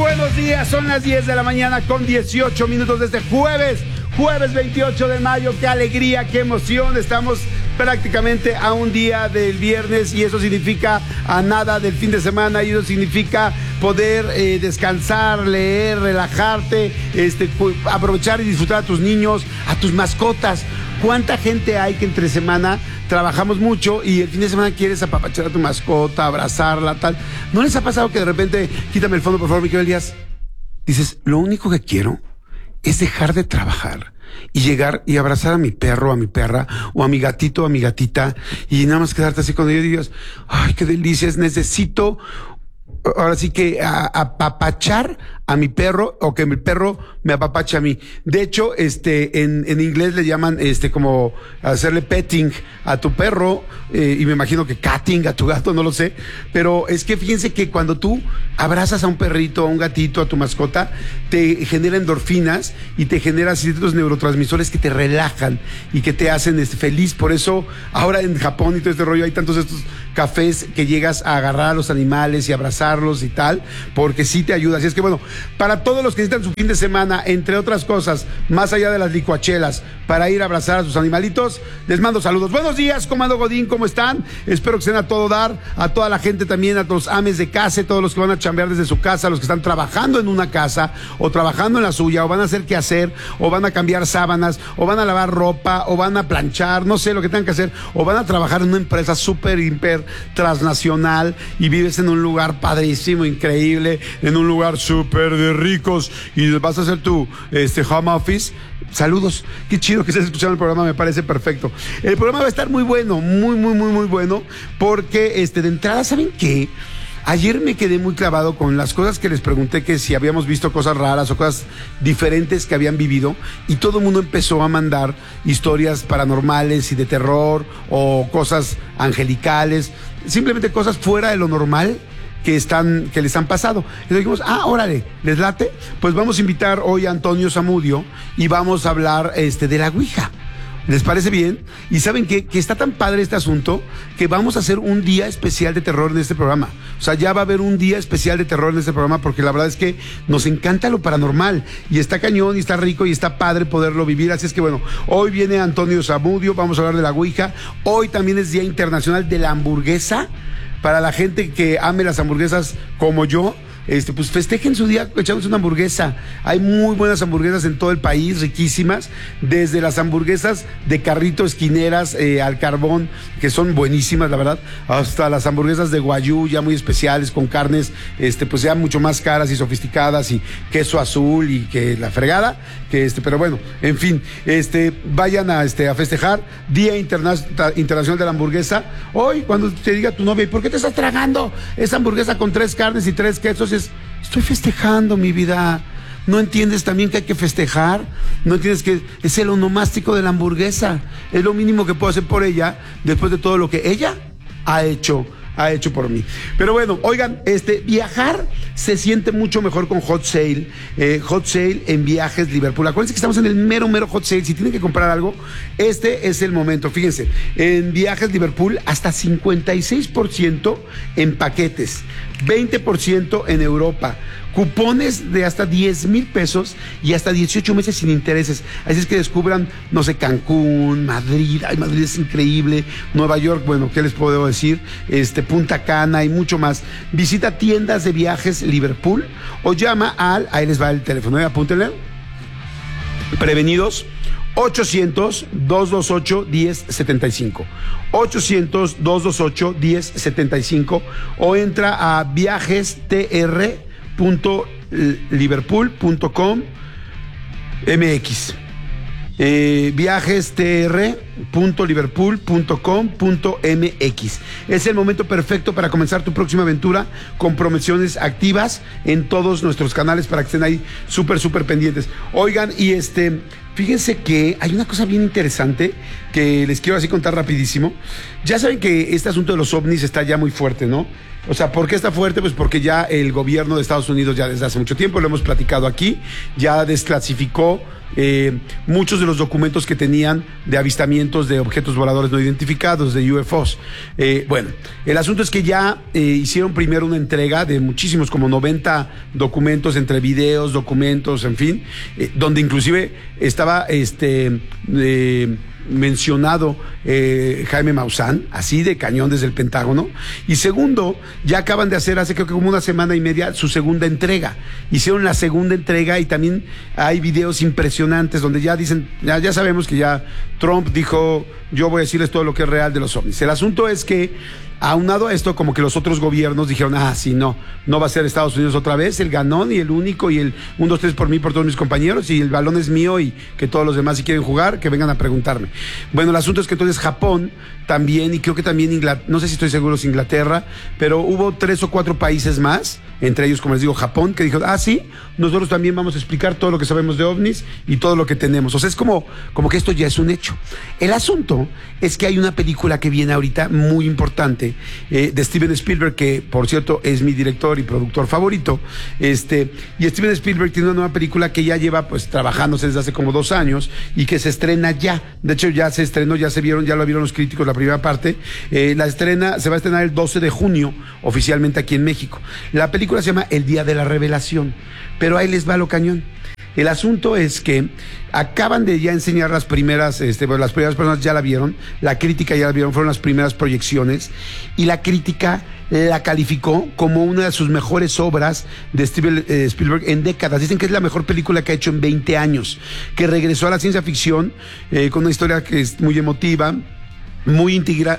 buenos días, son las 10 de la mañana con 18 minutos de este jueves 28 de mayo, qué alegría, qué emoción, estamos prácticamente a un día del viernes y eso significa a nada del fin de semana y eso significa poder descansar, leer, relajarte, aprovechar y disfrutar a tus niños, a tus mascotas. ¿Cuánta gente hay que entre semana trabajamos mucho y el fin de semana quieres apapachar a tu mascota, abrazarla, tal? ¿No les ha pasado que de repente, quítame el fondo por favor, Miguel Díaz, dices, lo único que quiero es dejar de trabajar y llegar y abrazar a mi perro, a mi perra, o a mi gatito, a mi gatita, y nada más quedarte así cuando yo digas, ay, qué delicias, necesito, ahora sí que apapachar a mi perro, o que mi perro me apapache a mí. De hecho, en inglés le llaman, como hacerle petting a tu perro, y me imagino que catting a tu gato, no lo sé, pero es que fíjense que cuando tú abrazas a un perrito, a un gatito, a tu mascota, te genera endorfinas y te genera ciertos neurotransmisores que te relajan y que te hacen feliz. Por eso ahora en Japón y todo este rollo hay tantos estos cafés que llegas a agarrar a los animales y abrazarlos y tal, porque sí te ayuda. Así es que bueno, para todos los que necesitan su fin de semana, entre otras cosas, más allá de las licuachelas, para ir a abrazar a sus animalitos, les mando saludos. Buenos días, Comando Godín, ¿cómo están? Espero que estén a todo dar, a toda la gente también, a los ames de casa, todos los que van a chambear desde su casa, los que están trabajando en una casa, o trabajando en la suya, o van a hacer qué hacer, o van a cambiar sábanas, o van a lavar ropa, o van a planchar, no sé lo que tengan que hacer, o van a trabajar en una empresa súper, hiper transnacional, y vives en un lugar padrísimo, increíble, en un lugar súper de ricos, y vas a hacer tu home office. Saludos, qué chido que estés escuchando el programa, me parece perfecto. El programa va a estar muy bueno, muy bueno, porque de entrada, ¿saben qué? Ayer me quedé muy clavado con las cosas que les pregunté, que si habíamos visto cosas raras o cosas diferentes que habían vivido, y todo el mundo empezó a mandar historias paranormales y de terror, o cosas angelicales, simplemente cosas fuera de lo normal que les han pasado. Y dijimos, órale, ¿les late? Pues vamos a invitar hoy a Antonio Zamudio y vamos a hablar de la Ouija. ¿Les parece bien? Y ¿saben qué? Que está tan padre este asunto que vamos a hacer un día especial de terror en este programa. O sea, ya va a haber un día especial de terror en este programa porque la verdad es que nos encanta lo paranormal y está cañón y está rico y está padre poderlo vivir. Así es que bueno, hoy viene Antonio Zamudio, vamos a hablar de la Ouija. Hoy también es Día Internacional de la Hamburguesa. Para la gente que ame las hamburguesas como yo, pues festejen su día echándose una hamburguesa. Hay muy buenas hamburguesas en todo el país, riquísimas, desde las hamburguesas de carrito esquineras al carbón, que son buenísimas, la verdad, hasta las hamburguesas de Wagyu, ya muy especiales, con carnes, pues ya mucho más caras y sofisticadas, y queso azul y que la fregada, pero bueno, en fin, vayan a festejar Día Internacional de la Hamburguesa. Hoy, cuando te diga tu novia, ¿por qué te estás tragando esa hamburguesa con 3 carnes y 3 quesos? Estoy festejando mi vida. ¿No entiendes también que hay que festejar? ¿No entiendes que es el onomástico de la hamburguesa? Es lo mínimo que puedo hacer por ella después de todo lo que ella ha hecho por mí. Pero bueno, oigan, viajar se siente mucho mejor con Hot Sale. Hot Sale en Viajes Liverpool. Acuérdense que estamos en el mero Hot Sale. Si tienen que comprar algo, este es el momento. Fíjense, en Viajes Liverpool hasta 56% en paquetes, 20% en Europa, cupones de hasta 10,000 pesos y hasta 18 meses sin intereses. Así es que descubran, no sé, Cancún, Madrid, Madrid es increíble, Nueva York, bueno, ¿qué les puedo decir? Punta Cana y mucho más. Visita tiendas de Viajes Liverpool o llama ahí les va el teléfono, apúntenle, prevenidos, 800-228-1075. 800-228-1075 o entra a viajestr.liverpool.com.mx. viajestr.liverpool.com.mx. Es el momento perfecto para comenzar tu próxima aventura con promociones activas en todos nuestros canales para que estén ahí súper pendientes. Oigan, y fíjense que hay una cosa bien interesante que les quiero así contar rapidísimo. Ya saben que este asunto de los ovnis está ya muy fuerte, ¿no? O sea, ¿por qué está fuerte? Pues porque ya el gobierno de Estados Unidos, ya desde hace mucho tiempo, lo hemos platicado aquí, ya desclasificó muchos de los documentos que tenían de avistamientos de objetos voladores no identificados, de UFOs. Bueno, el asunto es que ya hicieron primero una entrega de muchísimos, como 90 documentos entre videos, documentos, en fin, donde inclusive estaba mencionado Jaime Maussan, así de cañón desde el Pentágono. Y segundo, ya acaban de hacer hace creo que como una semana y media su segunda entrega. Hicieron la segunda entrega y también hay videos impresionantes donde ya dicen, ya sabemos que ya Trump dijo, yo voy a decirles todo lo que es real de los ovnis. El asunto es que aunado a esto, como que los otros gobiernos dijeron, sí, no va a ser Estados Unidos otra vez, el ganón y el único y el 1, 2, 3 por mí, por todos mis compañeros, y el balón es mío y que todos los demás si quieren jugar, que vengan a preguntarme. Bueno, el asunto es que entonces Japón también, y creo que también no sé si estoy seguro si Inglaterra, pero hubo 3 o 4 países más, entre ellos, como les digo, Japón, que dijo, sí, nosotros también vamos a explicar todo lo que sabemos de ovnis y todo lo que tenemos. O sea, es como que esto ya es un hecho. El asunto es que hay una película que viene ahorita muy importante, de Steven Spielberg, que por cierto es mi director y productor favorito, y Steven Spielberg tiene una nueva película que ya lleva pues trabajándose desde hace como 2 años y que se estrena ya. De hecho ya se estrenó, ya lo vieron los críticos la primera parte. Se va a estrenar el 12 de junio oficialmente aquí en México. La película se llama El Día de la Revelación, pero ahí les va lo cañón. El asunto es que acaban de ya enseñar las primeras, las primeras personas ya la vieron, la crítica ya la vieron, fueron las primeras proyecciones, y la crítica la calificó como una de sus mejores obras de Steven Spielberg en décadas. Dicen que es la mejor película que ha hecho en 20 años, que regresó a la ciencia ficción con una historia que es muy emotiva, muy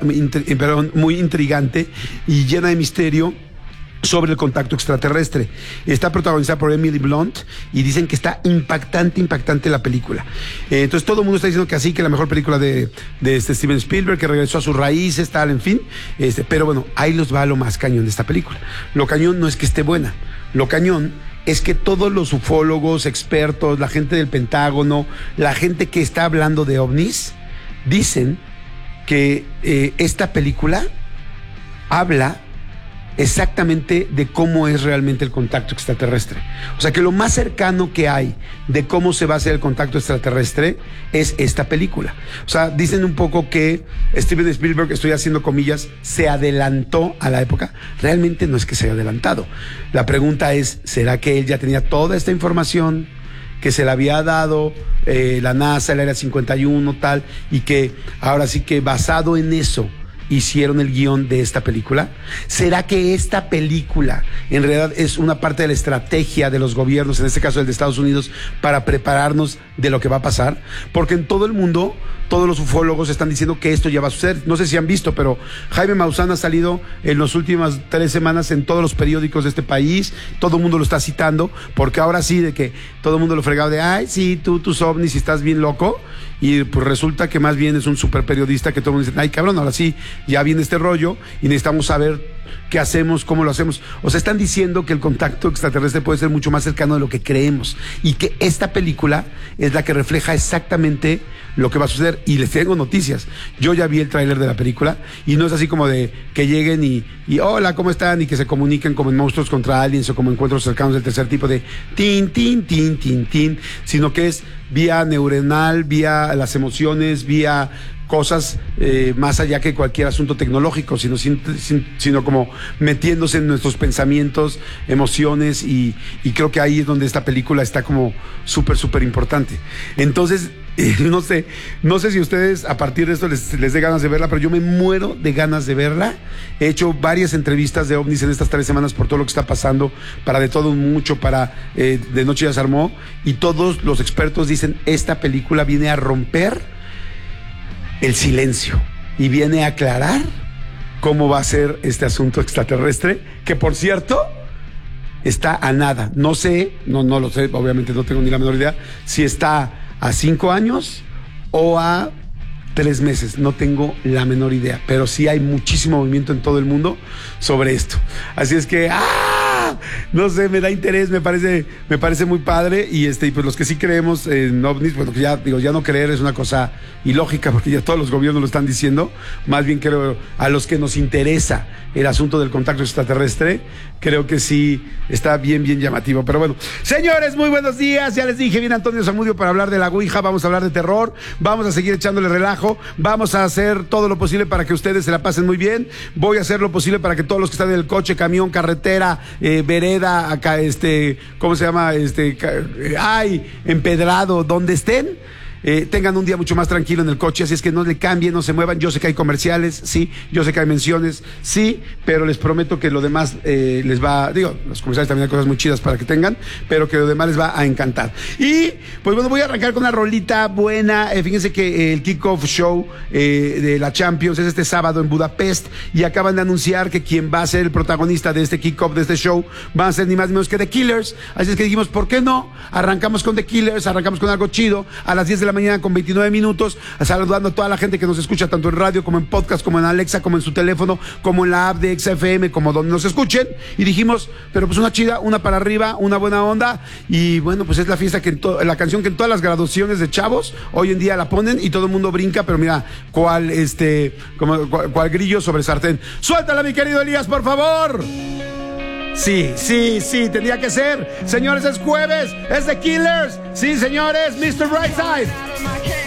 intrigante y llena de misterio, sobre el contacto extraterrestre. Está protagonizada por Emily Blunt y dicen que está impactante la película. Entonces todo el mundo está diciendo que así, que la mejor película de Steven Spielberg, que regresó a sus raíces, tal, en fin. Pero bueno, ahí los va lo más cañón de esta película. Lo cañón no es que esté buena, lo cañón es que todos los ufólogos, expertos, la gente del Pentágono, la gente que está hablando de ovnis, dicen que esta película habla exactamente de cómo es realmente el contacto extraterrestre. O sea, que lo más cercano que hay de cómo se va a hacer el contacto extraterrestre es esta película. O sea, dicen un poco que Steven Spielberg, estoy haciendo comillas, se adelantó a la época. Realmente no es que se haya adelantado. La pregunta es, ¿será que él ya tenía toda esta información que se le había dado la NASA, el Área 51, tal, y que ahora sí que basado en eso hicieron el guión de esta película? ¿Será que esta película en realidad es una parte de la estrategia de los gobiernos, en este caso el de Estados Unidos, para prepararnos de lo que va a pasar? Porque en todo el mundo, todos los ufólogos están diciendo que esto ya va a suceder. No sé si han visto, pero Jaime Maussan ha salido en las últimas 3 semanas en todos los periódicos de este país. Todo el mundo lo está citando, porque ahora sí, de que todo el mundo lo fregaba de, ay, sí, tus ovnis, y estás bien loco. Y pues resulta que más bien es un super periodista que todo el mundo dice, ay, cabrón, ahora sí, ya viene este rollo y necesitamos saber qué hacemos, cómo lo hacemos. O sea, están diciendo que el contacto extraterrestre puede ser mucho más cercano de lo que creemos, y que esta película es la que refleja exactamente lo que va a suceder. Y les tengo noticias. Yo ya vi el tráiler de la película y no es así como de que lleguen y hola, ¿cómo están? Y que se comuniquen como en Monstruos contra Aliens o como Encuentros cercanos del tercer tipo de tin, sino que es vía neuronal, vía las emociones, vía cosas más allá que cualquier asunto tecnológico, sino como metiéndose en nuestros pensamientos, emociones, y creo que ahí es donde esta película está como súper importante. Entonces, no sé si ustedes a partir de esto les dé ganas de verla, pero yo me muero de ganas de verla. He hecho varias entrevistas de ovnis en estas 3 semanas por todo lo que está pasando, para De Todo Mucho, para De Noche Ya Se Armó, y todos los expertos dicen, esta película viene a romper el silencio y viene a aclarar cómo va a ser este asunto extraterrestre, que por cierto está a nada. No sé, no lo sé, obviamente no tengo ni la menor idea si está a 5 años o a 3 meses, no tengo la menor idea, pero sí hay muchísimo movimiento en todo el mundo sobre esto. Así es que no sé, me da interés, me parece muy padre, y pues los que sí creemos en ovnis, bueno, que ya no creer es una cosa ilógica, porque ya todos los gobiernos lo están diciendo. Más bien creo, a los que nos interesa el asunto del contacto extraterrestre, creo que sí está bien llamativo. Pero bueno, señores, muy buenos días. Ya les dije, viene Antonio Zamudio para hablar de la Ouija. Vamos a hablar de terror. Vamos a seguir echándole relajo. Vamos a hacer todo lo posible para que ustedes se la pasen muy bien. Voy a hacer lo posible para que todos los que están en el coche, camión, carretera, vereda, acá, ¿cómo se llama? Empedrado, donde estén, tengan un día mucho más tranquilo en el coche, así es que no le cambien, no se muevan. Yo sé que hay comerciales, sí, yo sé que hay menciones, sí, pero les prometo que lo demás les va, los comerciales también hay cosas muy chidas para que tengan, pero que lo demás les va a encantar. Y pues bueno, voy a arrancar con una rolita buena. Fíjense que el kickoff show de la Champions es este sábado en Budapest, y acaban de anunciar que quien va a ser el protagonista de este kickoff, de este show, va a ser ni más ni menos que The Killers. Así es que dijimos, ¿por qué no? Arrancamos con The Killers, arrancamos con algo chido a las 10 de la mañana con 29 minutos, saludando a toda la gente que nos escucha tanto en radio como en podcast, como en Alexa, como en su teléfono, como en la app de XFM, como donde nos escuchen. Y dijimos, pero pues una chida, una para arriba, una buena onda. Y bueno, pues es la fiesta la canción que en todas las graduaciones de chavos hoy en día la ponen y todo el mundo brinca, pero mira, cual grillo sobre sartén. Suéltala, mi querido Elías, por favor. Sí, tendría que ser. Señores, es jueves, es The Killers. Sí, señores, Mr. Brightside.